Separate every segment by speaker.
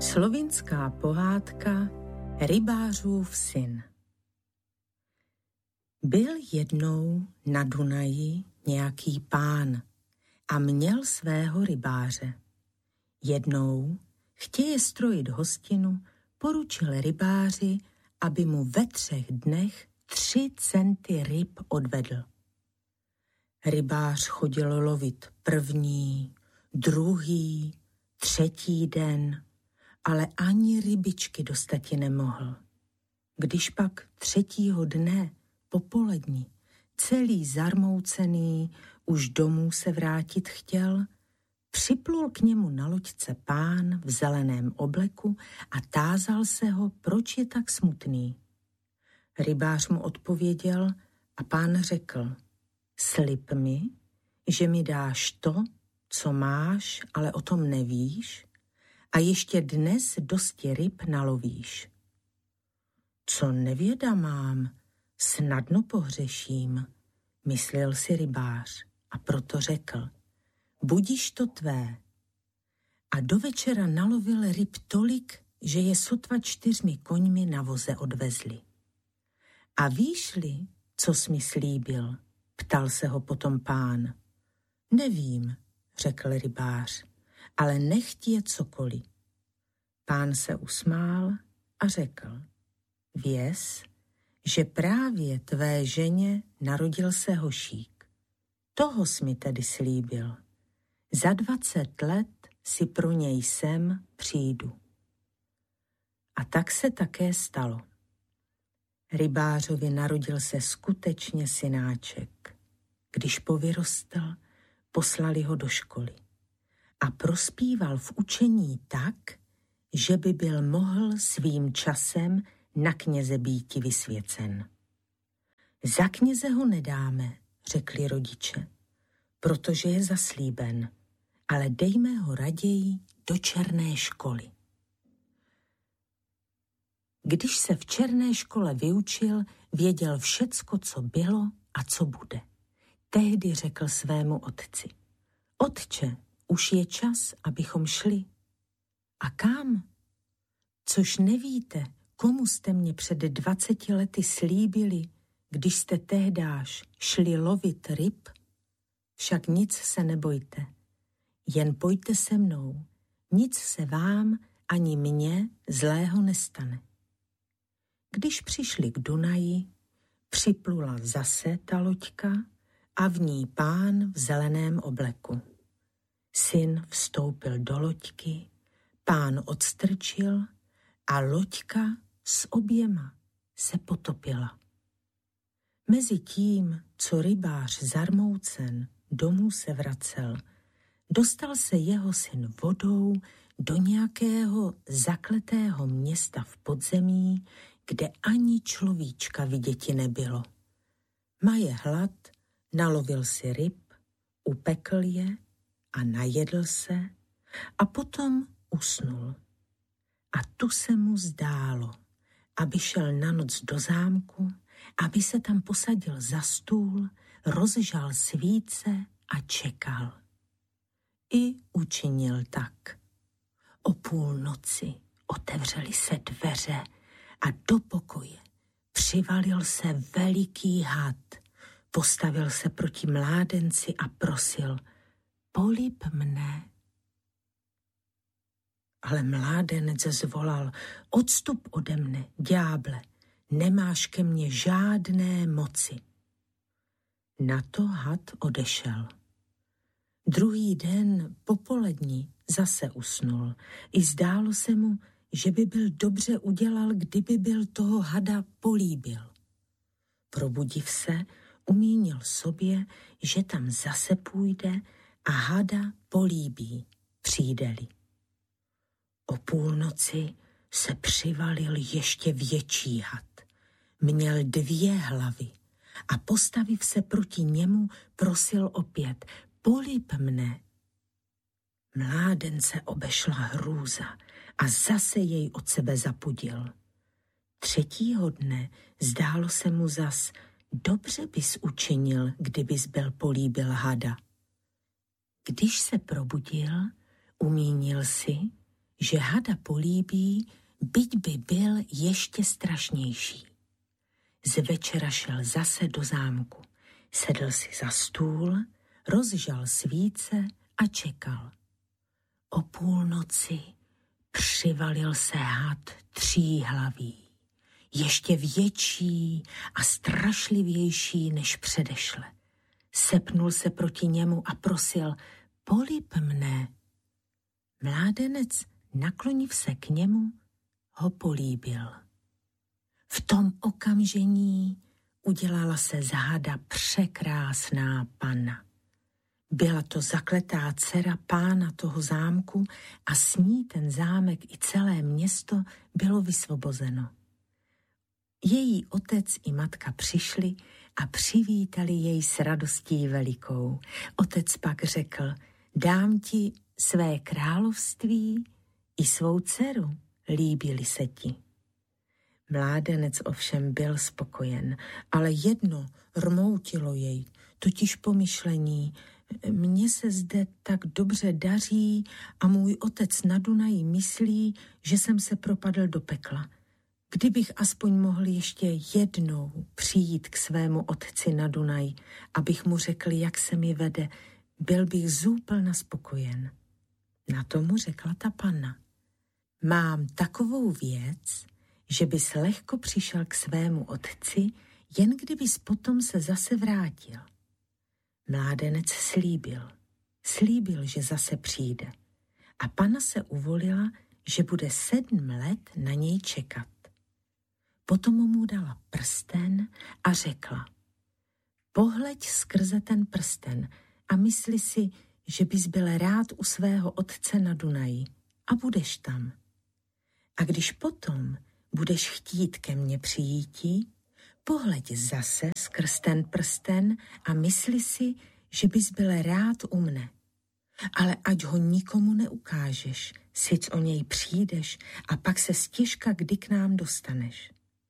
Speaker 1: Slovinská pohádka Rybářův syn. Byl jednou na Dunaji nějaký pán a měl svého rybáře. Jednou, chtěje strojit hostinu, poručil rybáři, aby mu ve 3 dnech 3 centy ryb odvedl. Rybář chodil lovit 1., 2., 3. den, ale ani rybičky dostati nemohl. Když pak 3. dne popolední celý zarmoucený už domů se vrátit chtěl, připlul k němu na loďce pán v zeleném obleku a tázal se ho, proč je tak smutný. Rybář mu odpověděl a pán řekl: slib mi, že mi dáš to, co máš, ale o tom nevíš, a ještě dnes dosti ryb nalovíš. Co nevěda mám, snadno pohřeším, myslel si rybář a proto řekl: budiž to tvé. A do večera nalovil ryb tolik, že je sotva 4 koňmi na voze odvezli. A víš-li, co jsi mi slíbil? Ptal se ho potom pán. Nevím, řekl rybář, ale nechť je cokoliv. Pán se usmál a řekl: věz, že právě tvé ženě narodil se hošík. Toho jsi mi tedy slíbil. Za 20 let si pro něj sem přijdu. A tak se také stalo. Rybářovi narodil se skutečně synáček. Když povyrostl, poslali ho do školy a prospíval v učení tak, že by byl mohl svým časem na kněze býti vysvěcen. Za kněze ho nedáme, řekli rodiče, protože je zaslíben, ale dejme ho raději do černé školy. Když se v černé škole vyučil, věděl všecko, co bylo a co bude. Tehdy řekl svému otci: otče, už je čas, abychom šli. A kam? Což nevíte, komu jste mě před 20 lety slíbili, když jste tehdáž šli lovit ryb? Však nic se nebojte, jen pojďte se mnou, nic se vám ani mně zlého nestane. Když přišli k Dunaji, připlula zase ta loďka a v ní pán v zeleném obleku. Syn vstoupil do loďky, pán odstrčil a loďka s oběma se potopila. Mezi tím, co rybář zarmoucen domů se vracel, dostal se jeho syn vodou do nějakého zakletého města v podzemí, kde ani človíčka viděti nebylo. Maje hlad, nalovil si ryb, upekl je a najedl se a potom usnul. A tu se mu zdálo, aby šel na noc do zámku, aby se tam posadil za stůl, rozžal svíce a čekal. I učinil tak. O půlnoci otevřely se dveře a do pokoje přivalil se veliký had. Postavil se proti mládenci a prosil: polib mne. Ale mládenec zvolal: odstup ode mne, ďáble, nemáš ke mně žádné moci. Na to had odešel. Druhý den popolední zase usnul. I zdálo se mu, že by byl dobře udělal, kdyby byl toho hada políbil. Probudiv se, umínil sobě, že tam zase půjde a hada políbí, přijde-li. O půlnoci se přivalil ještě větší had. Měl 2 hlavy a postaviv se proti němu prosil opět: polib mne. Mládence obešla hrůza a zase jej od sebe zapudil. 3. dne zdálo se mu zas: dobře bys učinil, kdybys byl políbil hada. Když se probudil, umínil si, že hada políbí, byť by byl ještě strašnější. Z večera šel zase do zámku, sedl si za stůl, rozžal svíce a čekal. O půlnoci přivalil se had tříhlavý, ještě větší a strašlivější než předešle. Sepnul se proti němu a prosil, polib mne. Mládenec, nakloniv se k němu, ho políbil. V tom okamžení udělala se z hada překrásná panna. Byla to zakletá dcera pána toho zámku a s ní ten zámek i celé město bylo vysvobozeno. Její otec i matka přišli a přivítali jej s radostí velikou. Otec pak řekl, dám ti své království i svou dceru, líbili se ti. Mládenec ovšem byl spokojen, ale jedno rmoutilo jej, totiž pomyšlení, mně se zde tak dobře daří a můj otec na Dunaji myslí, že jsem se propadl do pekla. Kdybych aspoň mohl ještě jednou přijít k svému otci na Dunaj, abych mu řekl, jak se mi vede, byl bych zúplna spokojen. Na to mu řekla ta panna. Mám takovou věc, že bys lehko přišel k svému otci, jen kdybys potom se zase vrátil. Mládenec slíbil, že zase přijde. A panna se uvolila, že bude 7 let na něj čekat. Potom mu dala prsten a řekla, pohleď skrze ten prsten a mysli si, že bys byl rád u svého otce na Dunaji a budeš tam. A když potom budeš chtít ke mně přijíti, pohleď zase skrz ten prsten a mysli si, že bys byl rád u mne. Ale ať ho nikomu neukážeš, sic o něj přijdeš a pak se stěžka kdy k nám dostaneš.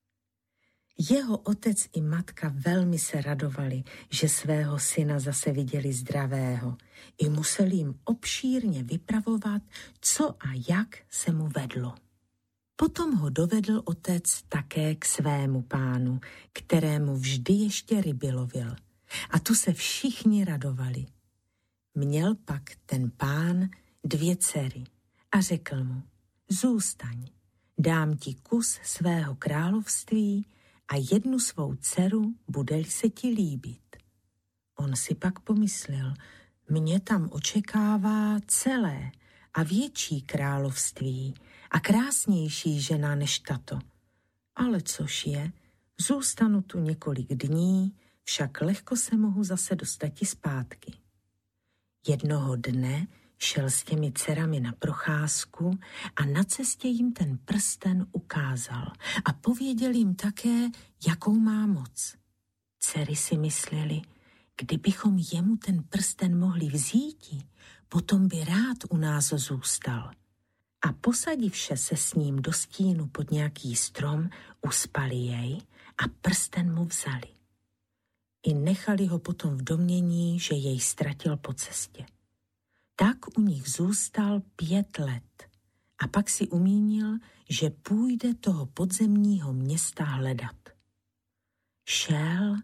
Speaker 1: Jeho otec i matka velmi se radovali, že svého syna zase viděli zdravého. I museli jim obšírně vypravovat, co a jak se mu vedlo. Potom ho dovedl otec také k svému pánu, kterému vždy ještě ryby lovil. A tu se všichni radovali. Měl pak ten pán 2 dcery a řekl mu, zůstaň, dám ti kus svého království a 1 svou dceru, bude-li se ti líbit. On si pak pomyslel, mě tam očekává celé a větší království a krásnější žena než tato. Ale což je, zůstanu tu několik dní, však lehko se mohu zase dostati zpátky. Jednoho dne šel s těmi dcerami na procházku a na cestě jim ten prsten ukázal a pověděl jim také, jakou má moc. Dcery si mysleli, kdybychom jemu ten prsten mohli vzíti, potom by rád u nás zůstal. A posadivše se s ním do stínu pod nějaký strom, uspali jej a prsten mu vzali. I nechali ho potom v domnění, že jej ztratil po cestě. Tak u nich zůstal 5 let a pak si umínil, že půjde toho podzemního města hledat. Šel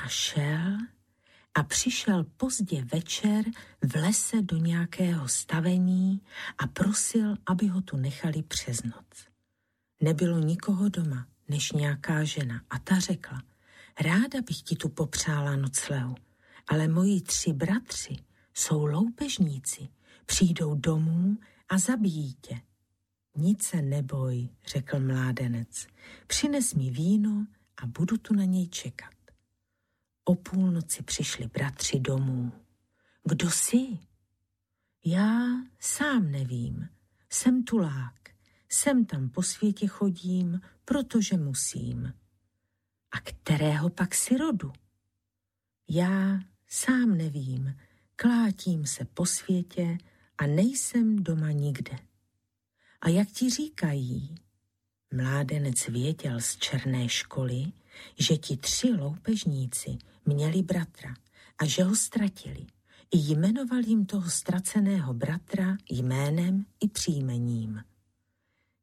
Speaker 1: a přišel pozdě večer v lese do nějakého stavení a prosil, aby ho tu nechali přes noc. Nebylo nikoho doma, než nějaká žena a ta řekla, ráda bych ti tu popřála noclehu, ale moji 3 bratři jsou loupežníci, přijdou domů a zabijí tě. Nic se neboj, řekl mládenec, přines mi víno a budu tu na něj čekat. O půlnoci přišli bratři domů. Kdo jsi? Já sám nevím, jsem tulák, sem tam po světě chodím, protože musím. A kterého pak si rodu? Já sám nevím, klátím se po světě a nejsem doma nikde. A jak ti říkají? Mládenec věděl z černé školy, že ti 3 loupežníci měli bratra a že ho ztratili. I jmenoval jim toho ztraceného bratra jménem i příjmením.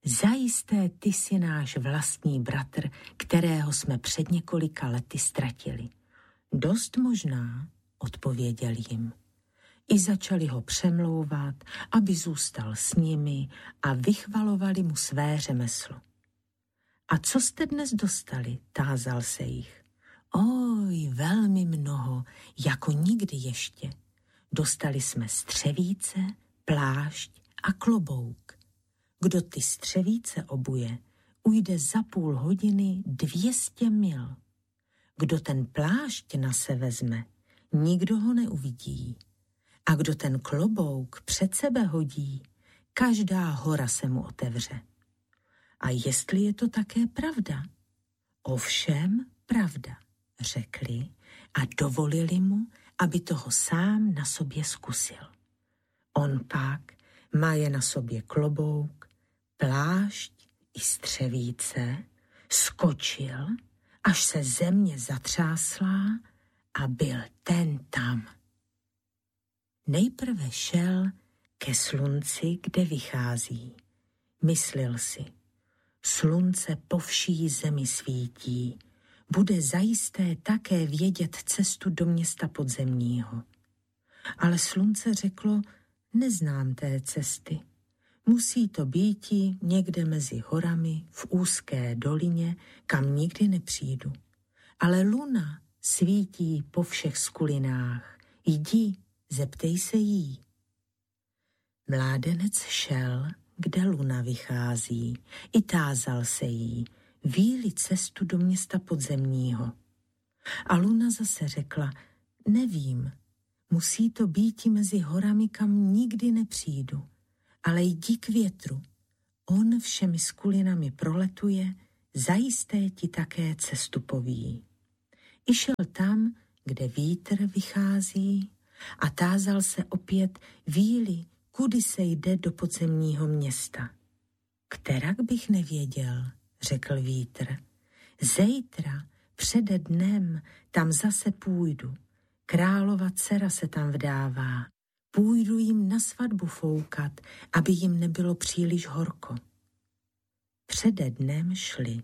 Speaker 1: Zajisté ty jsi náš vlastní bratr, kterého jsme před několika lety ztratili. Dost možná, odpověděl jim. I začali ho přemlouvat, aby zůstal s nimi a vychvalovali mu své řemeslo. A co jste dnes dostali, tázal se jich. Oj, velmi mnoho, jako nikdy ještě. Dostali jsme střevíce, plášť a klobouk. Kdo ty střevíce obuje, ujde za půl hodiny 200 mil. Kdo ten plášť na se vezme, nikdo ho neuvidí. A kdo ten klobouk před sebe hodí, každá hora se mu otevře. A jestli je to také pravda? Ovšem pravda, řekli a dovolili mu, aby toho sám na sobě zkusil. On pak maje na sobě klobouk, plášť i střevíce, skočil, až se země zatřásla a byl ten tam. Nejprve šel ke slunci, kde vychází. Myslil si, slunce po vší zemi svítí, bude zajisté také vědět cestu do města podzemního. Ale slunce řeklo, neznám té cesty. Musí to býti někde mezi horami, v úzké dolině, kam nikdy nepřijdu. Ale luna svítí po všech skulinách. Jdi, zeptej se jí. Mládenec šel, kde luna vychází, i tázal se jí, ví-li cestu do města podzemního. A luna zase řekla, nevím, musí to býti mezi horami, kam nikdy nepřijdu, ale jdi k větru. On všemi skulinami proletuje, zajisté ti také cestu poví. I šel tam, kde vítr vychází a tázal se opět, ví-li, kudy se jde do podzemního města. Kterak bych nevěděl, řekl vítr. Zejtra, přede dnem, tam zase půjdu. Králova dcera se tam vdává. Půjdu jim na svatbu foukat, aby jim nebylo příliš horko. Přede dnem šli.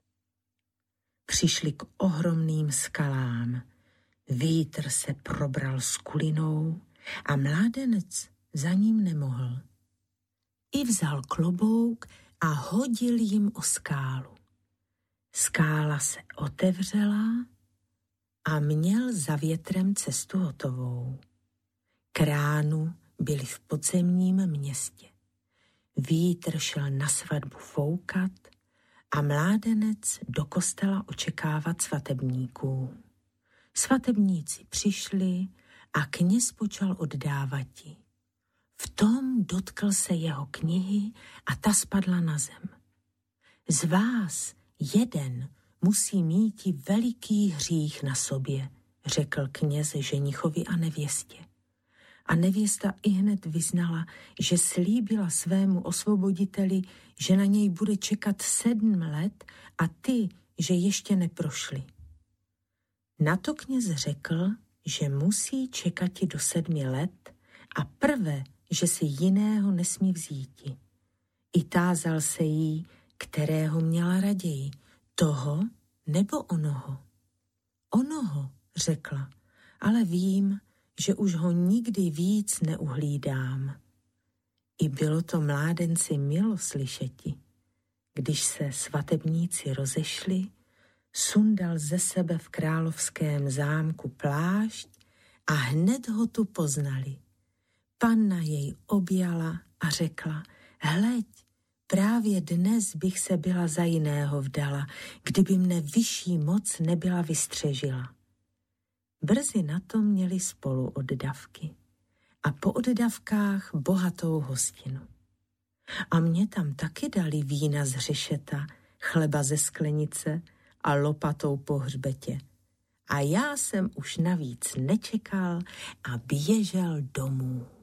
Speaker 1: Přišli k ohromným skalám. Vítr se probral skulinou a mládenec za ním nemohl. I vzal klobouk a hodil jim o skálu. Skála se otevřela a měl za větrem cestu hotovou. K ránu byli v podzemním městě. Vítr šel na svatbu foukat a mládenec do kostela očekávat svatebníků. Svatebníci přišli a kněz počal oddávati. V tom dotkl se jeho knihy a ta spadla na zem. Z vás jeden musí míti veliký hřích na sobě, řekl kněz ženichovi a nevěstě. A nevěsta ihned vyznala, že slíbila svému osvoboditeli, že na něj bude čekat 7 let a ty, že ještě neprošli. Na to kněz řekl, že musí čekati do 7 let a prve, že si jiného nesmí vzíti. I tázal se jí, kterého měla raději, toho nebo onoho. Onoho, řekla, ale vím, že už ho nikdy víc neuhlídám. I bylo to mládenci milo slyšeti. Když se svatebníci rozešli, sundal ze sebe v královském zámku plášť a hned ho tu poznali. Panna jej objala a řekla, hleď, právě dnes bych se byla za jiného vdala, kdyby mne vyšší moc nebyla vystřežila. Brzy na to měli spolu oddavky a po oddavkách bohatou hostinu. A mě tam taky dali vína z řešeta, chleba ze sklenice a lopatou po hřbetě. A já jsem už navíc nečekal a běžel domů.